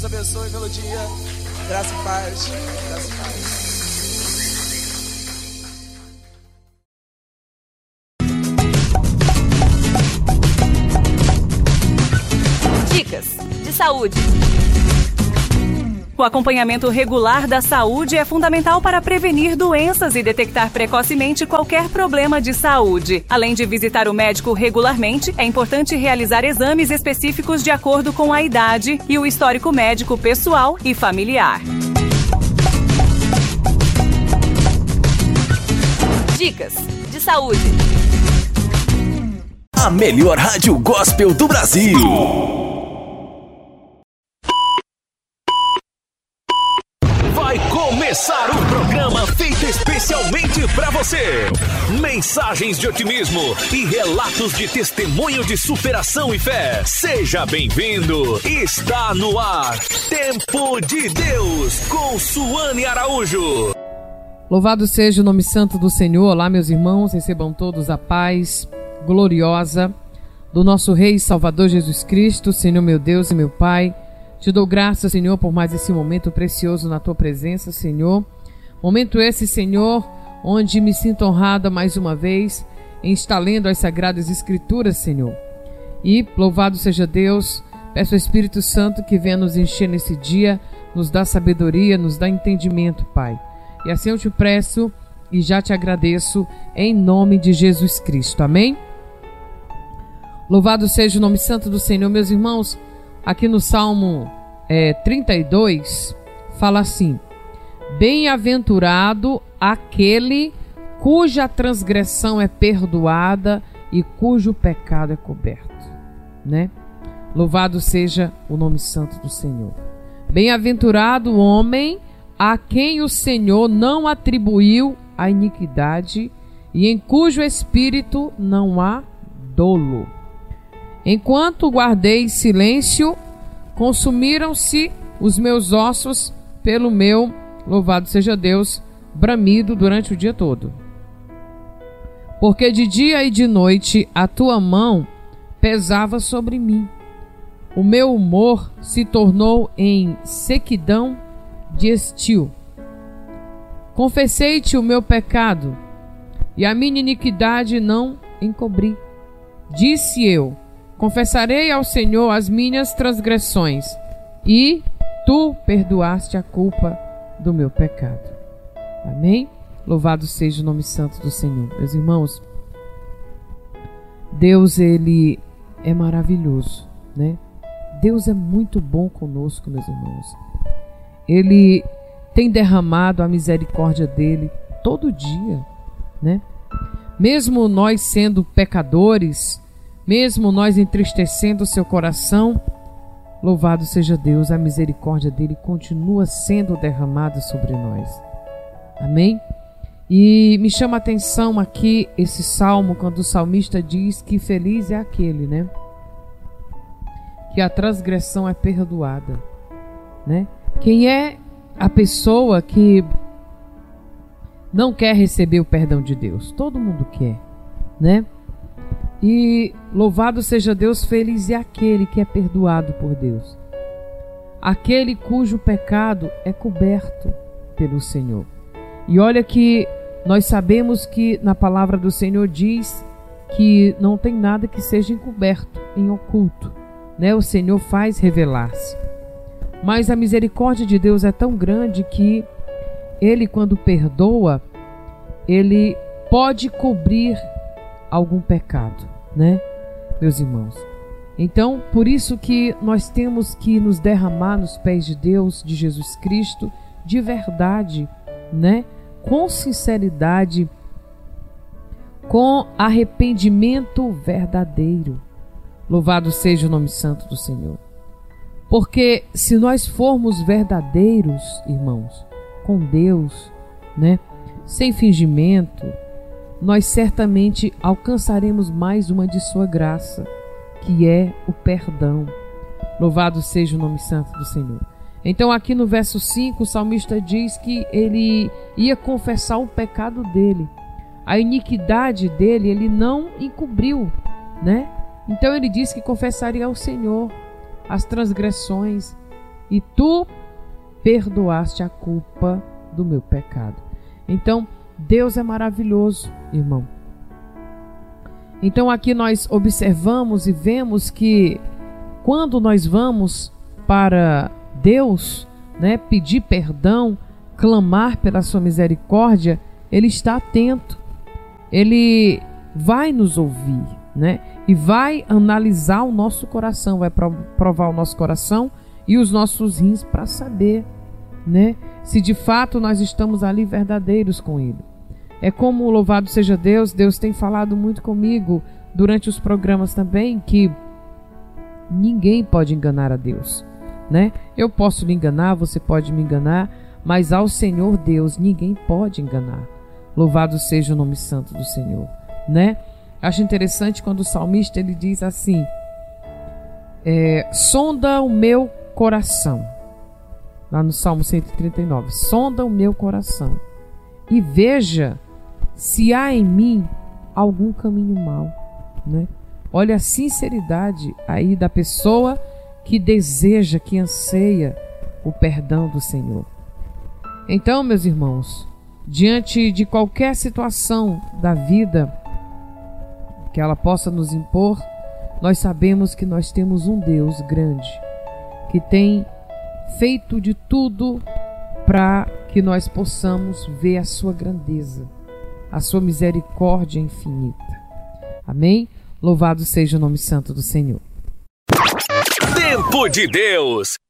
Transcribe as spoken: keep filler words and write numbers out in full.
abençoe pelo dia. Graça e paz. Graça e paz. Dicas de saúde. O acompanhamento regular da saúde é fundamental para prevenir doenças e detectar precocemente qualquer problema de saúde. Além de visitar o médico regularmente, é importante realizar exames específicos de acordo com a idade e o histórico médico pessoal e familiar. Dicas de saúde. A melhor rádio gospel do Brasil. Vai começar o programa feito especialmente para você. Mensagens de otimismo e relatos de testemunho de superação e fé. Seja bem-vindo. Está no ar. Tempo de Deus com Suane Araújo. Louvado seja o nome santo do Senhor. Olá, meus irmãos, recebam todos a paz gloriosa do nosso Rei e Salvador Jesus Cristo. Senhor, meu Deus e meu Pai, te dou graças, Senhor, por mais esse momento precioso na Tua presença, Senhor. Momento esse, Senhor, onde me sinto honrada mais uma vez em estar lendo as Sagradas Escrituras, Senhor. E, louvado seja Deus, peço ao Espírito Santo que venha nos encher nesse dia, nos dá sabedoria, nos dá entendimento, Pai. E assim eu te peço e já te agradeço em nome de Jesus Cristo. Amém? Louvado seja o nome santo do Senhor, meus irmãos. Aqui no Salmo é, trinta e dois, fala assim: bem-aventurado aquele cuja transgressão é perdoada e cujo pecado é coberto, né? Louvado seja o nome santo do Senhor. Bem-aventurado o homem a quem o Senhor não atribuiu a iniquidade e em cujo espírito não há dolo. Enquanto guardei silêncio, consumiram-se os meus ossos pelo meu, louvado seja Deus, bramido durante o dia todo. Porque de dia e de noite a tua mão pesava sobre mim. O meu humor se tornou em sequidão de estio. Confessei-te o meu pecado e a minha iniquidade não encobri. Disse eu: confessarei ao Senhor as minhas transgressões, e tu perdoaste a culpa do meu pecado. Amém? Louvado seja o nome santo do Senhor. Meus irmãos, Deus, Ele é maravilhoso, né? Deus é muito bom conosco, meus irmãos. Ele tem derramado a misericórdia dele todo dia, né? Mesmo nós sendo pecadores, mesmo nós entristecendo o seu coração, louvado seja Deus, a misericórdia dele continua sendo derramada sobre nós. Amém? E me chama a atenção aqui esse salmo, quando o salmista diz que feliz é aquele, né? Que a transgressão é perdoada, né? Quem é a pessoa que não quer receber o perdão de Deus? Todo mundo quer, né? E louvado seja Deus, feliz é aquele que é perdoado por Deus, aquele cujo pecado é coberto pelo Senhor. E olha que nós sabemos que na palavra do Senhor diz que não tem nada que seja encoberto, em oculto, né? O Senhor faz revelar-se. Mas a misericórdia de Deus é tão grande que Ele, quando perdoa, Ele pode cobrir algum pecado, né, meus irmãos? Então, por isso que nós temos que nos derramar nos pés de Deus, de Jesus Cristo, de verdade, né, com sinceridade, com arrependimento verdadeiro. Louvado seja o nome santo do Senhor. Porque se nós formos verdadeiros, irmãos, com Deus, né, sem fingimento, nós certamente alcançaremos mais uma de sua graça, que é o perdão. Louvado seja o nome santo do Senhor. Então aqui no verso cinco, o salmista diz que ele ia confessar o pecado dele. A iniquidade dele, ele não encobriu, né? Então ele diz que confessaria ao Senhor as transgressões e tu perdoaste a culpa do meu pecado. Então, Deus é maravilhoso, irmão. Então aqui nós observamos e vemos que quando nós vamos para Deus, né, pedir perdão, clamar pela sua misericórdia, Ele está atento. Ele vai nos ouvir, né? E vai analisar o nosso coração, vai provar o nosso coração e os nossos rins para saber, né, se de fato nós estamos ali verdadeiros com Ele. É como, louvado seja Deus, Deus tem falado muito comigo durante os programas também, que ninguém pode enganar a Deus, né? Eu posso lhe enganar, você pode me enganar, mas ao Senhor Deus ninguém pode enganar. Louvado seja o nome santo do Senhor, né? Acho interessante quando o salmista ele diz assim, é, sonda o meu coração, lá no Salmo cento e trinta e nove, sonda o meu coração e veja se há em mim algum caminho mau, né? Olha a sinceridade aí da pessoa que deseja, que anseia o perdão do Senhor. Então, meus irmãos, diante de qualquer situação da vida que ela possa nos impor, nós sabemos que nós temos um Deus grande, que tem feito de tudo para que nós possamos ver a sua grandeza, a sua misericórdia infinita. Amém? Louvado seja o nome santo do Senhor. Tempo de Deus,